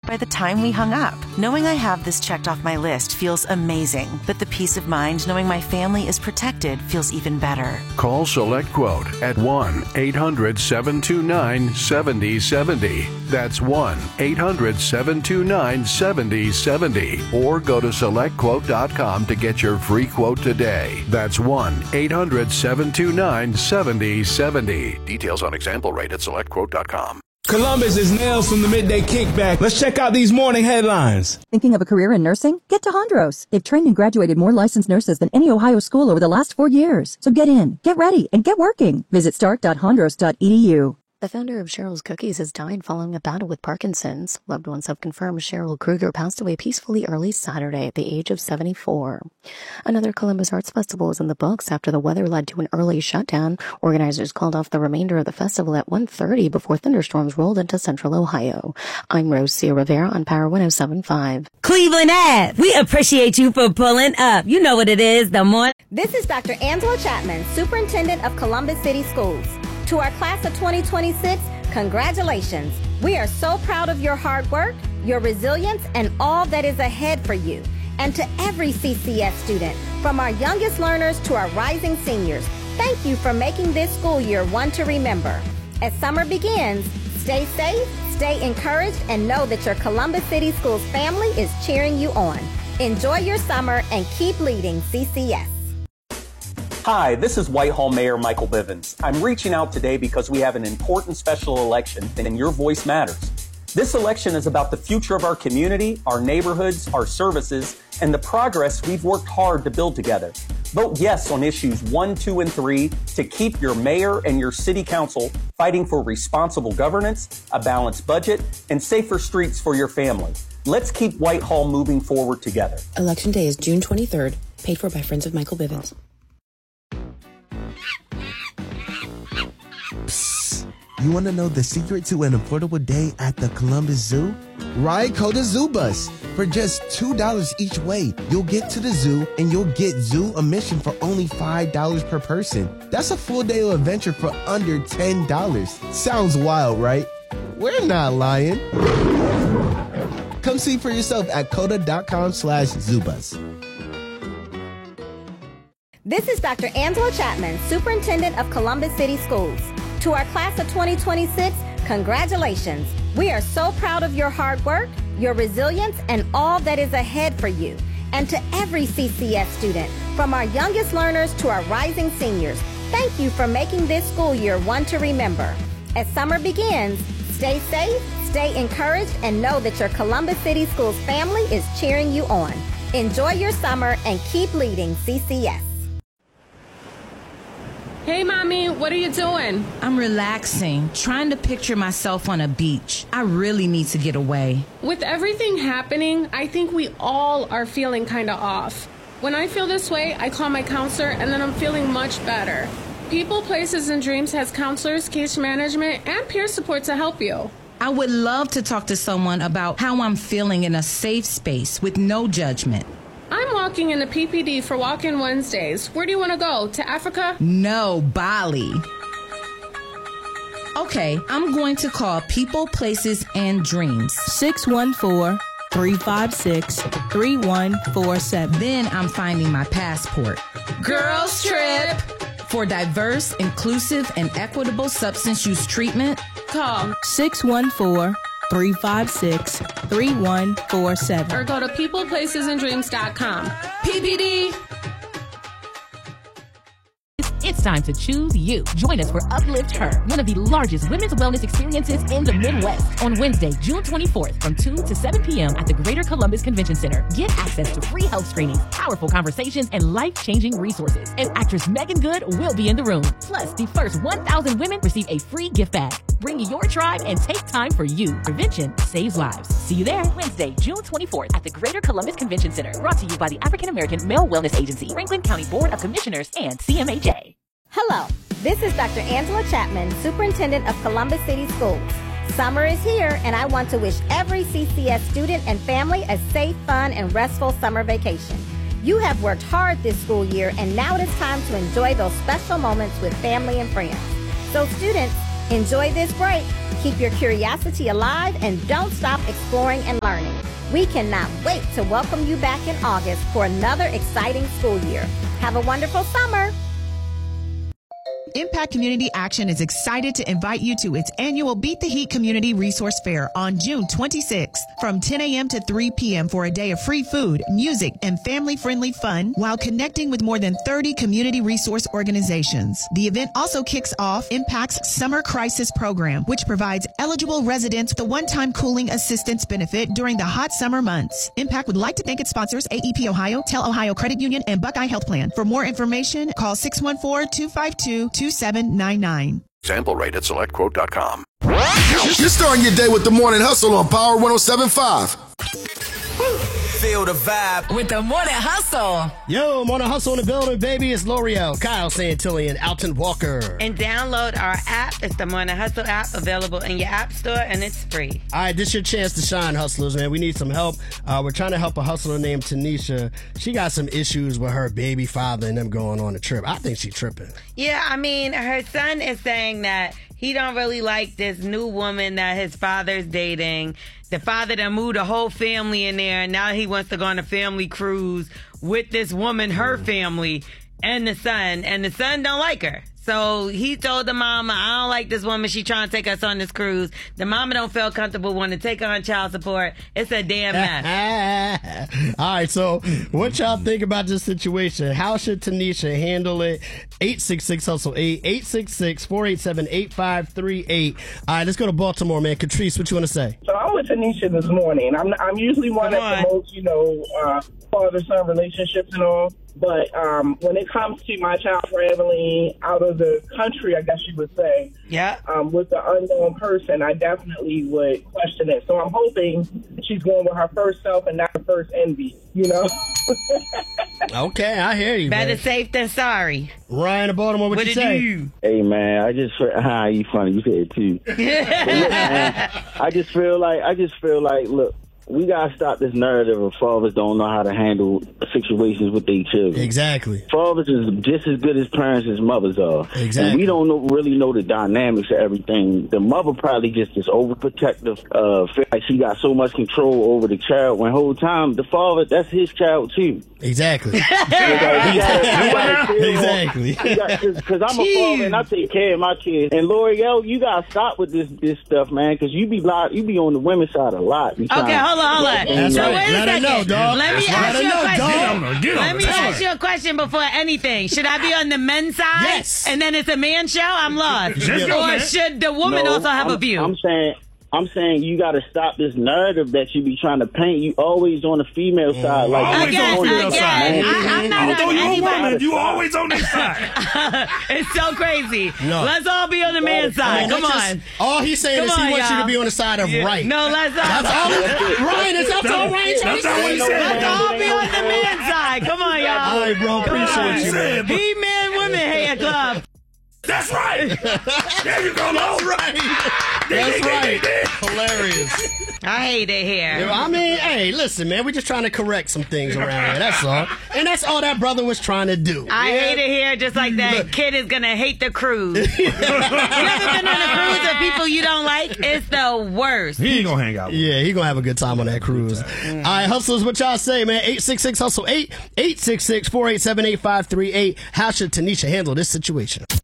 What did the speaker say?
by the time we hung up. Knowing I have this checked off my list feels amazing, but the peace of mind knowing my family is protected feels even better. Call SelectQuote at 1-800-729-7070. That's 1-800-729-7070. Or go to SelectQuote.com to get your free quote today. That's 1-800-729-7070. Details on example rate at SelectQuote.com. Columbus is Nels from the Midday Kickback. Let's check out these morning headlines. Thinking of a career in nursing? Get to Hondros. They've trained and graduated more licensed nurses than any Ohio school over the last 4 years. So get in, get ready, and get working. Visit start.hondros.edu. The founder of Cheryl's Cookies has died following a battle with Parkinson's. Loved ones have confirmed Cheryl Kruger passed away peacefully early Saturday at the age of 74. Another Columbus Arts Festival was in the books after the weather led to an early shutdown. Organizers called off the remainder of the festival at 1:30 before thunderstorms rolled into central Ohio. I'm Rosia Rivera on Power 107.5. Cleveland Ave, we appreciate you for pulling up. You know what it is, the morning. This is Dr. Angela Chapman, Superintendent of Columbus City Schools. To our class of 2026, congratulations. We are so proud of your hard work, your resilience, and all that is ahead for you. And to every CCS student, from our youngest learners to our rising seniors, thank you for making this school year one to remember. As summer begins, stay safe, stay encouraged, and know that your Columbus City Schools family is cheering you on. Enjoy your summer and keep leading CCS. Hi, this is Whitehall Mayor Michael Bivens. I'm reaching out today because we have an important special election and your voice matters. This election is about the future of our community, our neighborhoods, our services, and the progress we've worked hard to build together. Vote yes on issues 1, 2, and 3 to keep your mayor and your city council fighting for responsible governance, a balanced budget, and safer streets for your family. Let's keep Whitehall moving forward together. Election day is June 23rd, paid for by Friends of Michael Bivens. You want to know the secret to an affordable day at the Columbus Zoo? Ride Coda Zoo Bus. For just $2 each way, you'll get to the zoo and you'll get zoo admission for only $5 per person. That's a full day of adventure for under $10. Sounds wild, right? We're not lying. Come see for yourself at coda.com/zoobus. This is Dr. Angela Chapman, Superintendent of Columbus City Schools. To our class of 2026, congratulations. We are so proud of your hard work, your resilience, and all that is ahead for you. And to every CCS student, from our youngest learners to our rising seniors, thank you for making this school year one to remember. As summer begins, stay safe, stay encouraged, and know that your Columbus City Schools family is cheering you on. Enjoy your summer and keep leading CCS. Hey, Mommy, what are you doing? I'm relaxing, trying to picture myself on a beach. I really need to get away. With everything happening, I think we all are feeling kind of off. When I feel this way, I call my counselor, and then I'm feeling much better. People, Places, and Dreams has counselors, case management, and peer support to help you. I would love to talk to someone about how I'm feeling in a safe space with no judgment. I'm walking in the PPD for Walk-In Wednesdays. Where do you want to go? To Africa? No, Bali. Okay, I'm going to call People, Places, and Dreams. 614-356-3147. Then I'm finding my passport. Girls Trip! For diverse, inclusive, and equitable substance use treatment, call 614-356-3147. Or go to peopleplacesanddreams.com. PPD! It's time to choose you. Join us for Uplift Her, one of the largest women's wellness experiences in the Midwest, on Wednesday, June 24th from 2 to 7 p.m. at the Greater Columbus Convention Center. Get access to free health screenings, powerful conversations, and life-changing resources. And actress Megan Good will be in the room. Plus, the first 1,000 women receive a free gift bag. Bring your tribe and take time for you. Prevention saves lives. See you there Wednesday, June 24th at the Greater Columbus Convention Center. Brought to you by the African American Male Wellness Agency, Franklin County Board of Commissioners, and CMHA. Hello, this is Dr. Angela Chapman, Superintendent of Columbus City Schools. Summer is here, and I want to wish every CCS student and family a safe, fun, and restful summer vacation. You have worked hard this school year, and now it is time to enjoy those special moments with family and friends. So students, Enjoy this break. Keep your curiosity alive and don't stop exploring and learning. We cannot wait to welcome you back in August for another exciting school year. Have a wonderful summer. Impact Community Action is excited to invite you to its annual Beat the Heat Community Resource Fair on June 26th from 10 a.m. to 3 p.m. for a day of free food, music, and family-friendly fun while connecting with more than 30 community resource organizations. The event also kicks off Impact's Summer Crisis Program, which provides eligible residents the one-time cooling assistance benefit during the hot summer months. Impact would like to thank its sponsors, AEP Ohio, Tell Ohio Credit Union, and Buckeye Health Plan. For more information, call 614-252-2799. Sample rate at SelectQuote.com. You're starting your day with the Morning Hustle on Power 107.5. Feel the vibe with the Morning Hustle. Yo, Morning Hustle in the building, baby. It's L'Oreal, Kyle Santilli, and Alton Walker. And download our app. It's the Morning Hustle app, available in your app store, and it's free. All right, this is your chance to shine, hustlers, man. We need some help. We're trying to help a hustler named Tanisha. She got some issues with her baby father and them going on a trip. I think she's tripping. Yeah, I mean, her son is saying that he don't really like this new woman that his father's dating. The father that moved the whole family in there, and now he wants to go on a family cruise with this woman, her family, and the son don't like her. So he told the mama, I don't like this woman. She trying to take us on this cruise. The mama don't feel comfortable wanting to take her on child support. It's a damn mess. All right, so what y'all think about this situation? How should Tanisha handle it? 866-HUSTLE-8, 866-487-8538. All right, let's go to Baltimore, man. Catrice, what you want to say? So I'm with Tanisha this morning. I'm usually one that promotes, father-son relationships and all. But when it comes to my child traveling out of the country, I guess you would say, with the unknown person, I definitely would question it. So I'm hoping she's going with her first self and not her first envy, Okay, I hear you. Better safe than sorry. Ryan of Baltimore, what you say? Hey, man, I just you funny. You said it too. Look, man, I just feel like, look, we gotta stop this narrative of fathers don't know how to handle situations with their children. Exactly. Fathers is just as good as parents as mothers are. Exactly. And we don't really know the dynamics of everything. The mother probably just is overprotective. Feel like she got so much control over the child when whole time the father, that's his child too. Exactly. Exactly. Because I'm a father and I take care of my kids. And L'Oreal, you gotta stop with this stuff, man. Because you be on the women's side a lot. Okay, hold on. That's so right. wait a Let second. her know, dog. Let me ask you a question. Let me ask you a question before anything. Should I be on the men's side? Yes. And then it's a man show? I'm lost. Or should the woman also have a view? I'm saying you got to stop this narrative that you be trying to paint. You always on the female side. Like I'm not on your woman. You always on their side. It's so crazy. No. Let's all be on the man's side. Come on. All he's saying is he wants you to be on the side of right. No, let's all. That's all. Ryan, that's all Ryan trying to say. Let's all be on the man's side. Come on, y'all. All right, bro. Appreciate you, man. He Man Women Hair Club. That's right. There you go, Lo. That's right. That's right. Hilarious. I hate it here. I mean, hey, listen, man. We're just trying to correct some things around here. That's all. And that's all that brother was trying to do. I hate it here just like that kid is going to hate the cruise. You ever been on a cruise of people you don't like? It's the worst. He ain't going to hang out with Yeah, he going to have a good time on that cruise. All right, hustlers, what y'all say, man? 866-HUSTLE-8, 866-487-8538. How should Tanisha handle this situation?